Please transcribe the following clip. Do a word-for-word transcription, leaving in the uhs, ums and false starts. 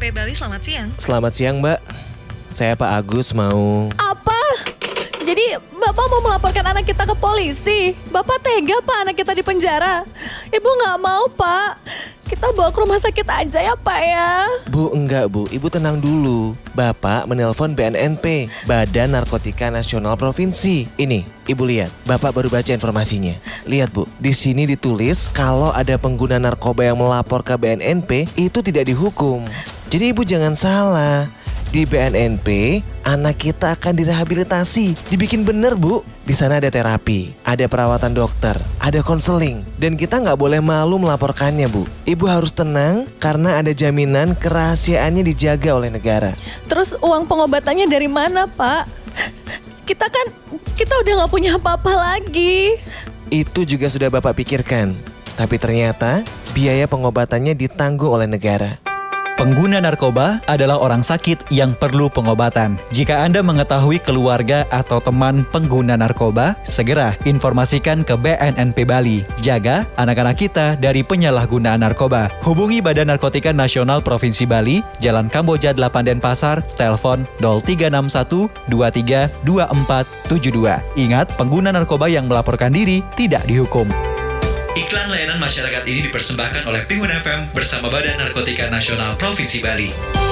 P Bali, selamat siang. Selamat siang, Mbak. Saya Pak Agus mau... Apa? Jadi Bapak mau melaporkan anak kita ke polisi? Bapak tega Pak anak kita di penjara? Ibu gak mau Pak. Kita bawa ke rumah sakit aja ya Pak ya. Bu, enggak Bu. Ibu tenang dulu. Bapak menelpon B N N P, Badan Narkotika Nasional Provinsi. Ini, Ibu lihat. Bapak baru baca informasinya. Lihat Bu, di sini ditulis kalau ada pengguna narkoba yang melapor ke B N N P itu tidak dihukum. Jadi Ibu jangan salah. Di B N N P, anak kita akan direhabilitasi. Dibikin bener Bu. Di sana ada terapi, ada perawatan dokter, ada konseling. Dan kita nggak boleh malu melaporkannya Bu. Ibu harus tenang karena ada jaminan kerahasiaannya dijaga oleh negara. Terus uang pengobatannya dari mana Pak? Kita kan, kita udah nggak punya apa-apa lagi. Itu juga sudah Bapak pikirkan. Tapi ternyata biaya pengobatannya ditanggung oleh negara. Pengguna narkoba adalah orang sakit yang perlu pengobatan. Jika Anda mengetahui keluarga atau teman pengguna narkoba, segera informasikan ke B N N P Bali. Jaga anak-anak kita dari penyalahgunaan narkoba. Hubungi Badan Narkotika Nasional Provinsi Bali, Jalan Kamboja delapan Denpasar, telepon nol tiga enam satu dua tiga dua empat tujuh dua. Ingat, pengguna narkoba yang melaporkan diri tidak dihukum. Iklan layanan masyarakat ini dipersembahkan oleh Pengguna F M bersama Badan Narkotika Nasional Provinsi Bali.